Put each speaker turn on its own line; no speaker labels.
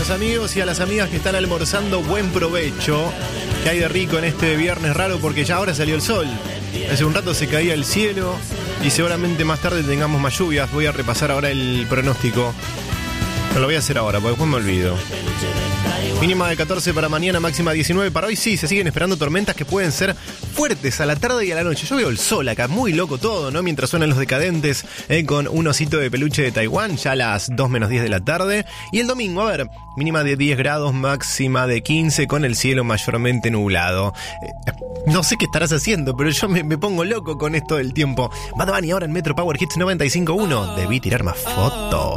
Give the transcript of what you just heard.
los amigos y a las amigas que están almorzando, buen provecho. ¿Qué hay de rico en este viernes raro? Porque ya ahora salió el sol. Hace un rato se caía el cielo y seguramente más tarde tengamos más lluvias. Voy a repasar ahora el pronóstico. No lo voy a hacer ahora porque después me olvido. Mínima de 14 para mañana, máxima 19 para hoy. Sí, se siguen esperando tormentas que pueden ser fuertes a la tarde y a la noche. Yo veo el sol acá, muy loco todo, ¿no? Mientras suenan los decadentes con un osito de peluche de Taiwán, ya a las 2 menos 10 de la tarde. Y el domingo, a ver, mínima de 10 grados, máxima de 15 con el cielo mayormente nublado. No sé qué estarás haciendo, pero yo me pongo loco con esto del tiempo. Bad Bunny ahora en Metro Power Hits 95.1. Debí tirar más fotos.